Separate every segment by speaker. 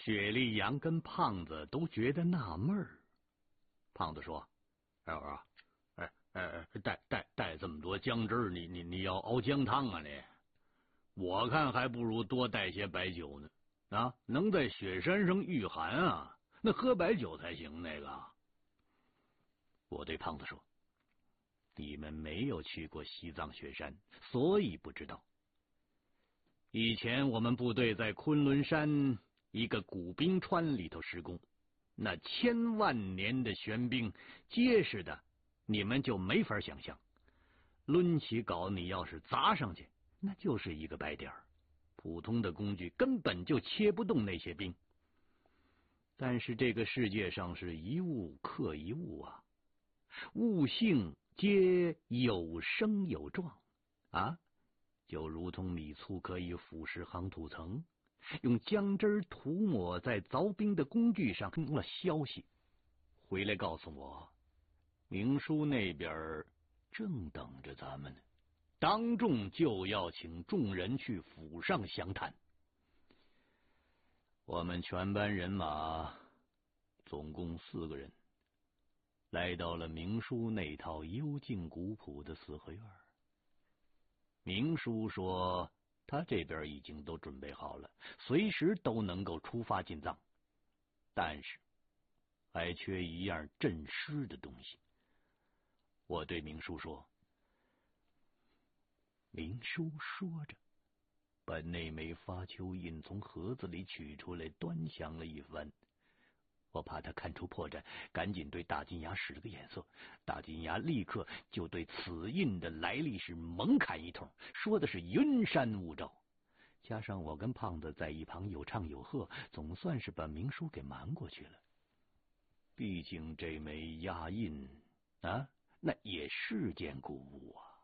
Speaker 1: 雪莉杨跟胖子都觉得纳闷儿。胖子说：“二狗啊，带这么多姜汁儿，你要熬姜汤啊你？我看还不如多带些白酒呢。啊，能在雪山上御寒啊，那喝白酒才行。那个。”我对胖子说：“你们没有去过西藏雪山，所以不知道。以前我们部队在昆仑山一个古冰川里头施工，那千万年的悬冰结实的，你们就没法想象。抡起镐，你要是砸上去，那就是一个白点儿。普通的工具根本就切不动那些冰。但是这个世界上是一物克一物啊，物性皆有生有壮啊，就如同米醋可以腐蚀夯土层，用姜汁涂抹在凿冰的工具上。听了消息，回来告诉我，明叔那边正等着咱们呢，当众就要请众人去府上详谈。我们全班人马总共4个人，来到了明叔那套幽静古朴的四合院。明叔说他这边已经都准备好了，随时都能够出发进藏，但是还缺一样镇尸的东西。我对明叔说。明叔说着，把那枚发丘印从盒子里取出来，端详了一番。我怕他看出破绽，赶紧对大金牙使了个眼色。大金牙立刻就对此印的来历是猛侃一通，说的是云山雾罩。加上我跟胖子在一旁有唱有和，总算是把明叔给瞒过去了。毕竟这枚押印啊，那也是件古物啊。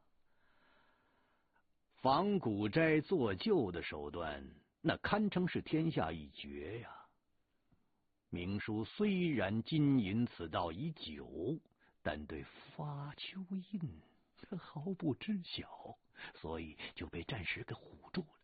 Speaker 1: 仿古斋做旧的手段，那堪称是天下一绝呀。明叔虽然经营此道已久，但对发丘印他毫不知晓，所以就被暂时给唬住了。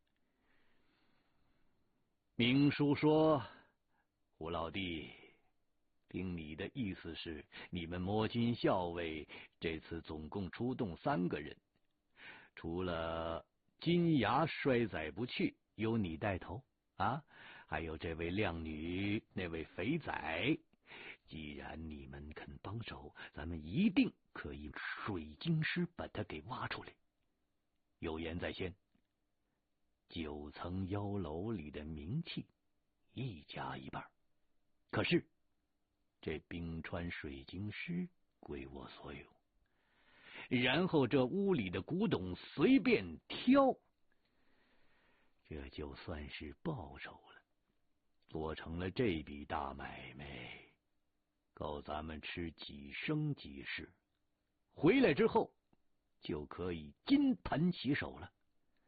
Speaker 1: 明叔说：“胡老弟，听你的意思是，你们摸金校尉这次总共出动3个人，除了金牙衰仔不去，由你带头啊，还有这位靓女，那位肥仔。既然你们肯帮手，咱们一定可以水晶师把他给挖出来。有言在先，9层妖楼里的冥器一家一半，可是这冰川水晶师归我所有。然后这屋里的古董随便挑，这就算是报酬了。做成了这笔大买卖，够咱们吃几生几世，回来之后就可以金盆洗手了。”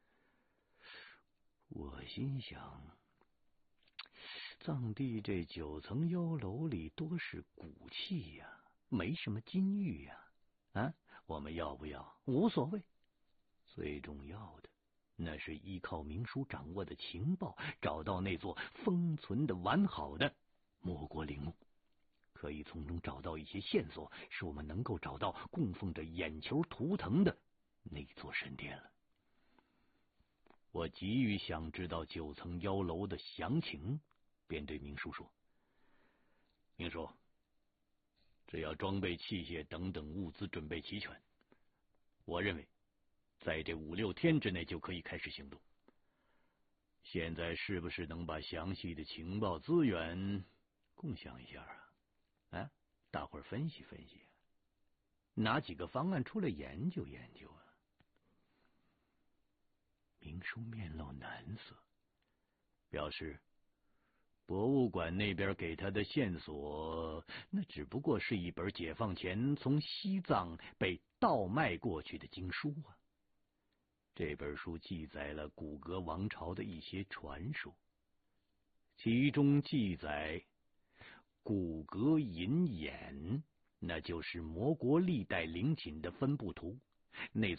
Speaker 1: 我心想，藏地这9层妖楼里多是古器呀，没什么金玉呀。啊，我们要不要无所谓，最重要的那是依靠明叔掌握的情报，找到那座封存的完好的魔国陵墓，可以从中找到一些线索，使我们能够找到供奉着眼球图腾的那座神殿了。我急于想知道9层妖楼的详情，便对明叔说：“明叔，只要装备、器械等等物资准备齐全，我认为在这5、6天之内就可以开始行动。现在是不是能把详细的情报资源共享一下啊？啊，大伙儿分析分析，拿几个方案出来研究研究啊？”明叔面露难色，表示博物馆那边给他的线索，那只不过是一本解放前从西藏被盗卖过去的经书啊。这本书记载了古格王朝的一些传说，其中记载古格银眼，那就是魔国历代陵寝的分布图。那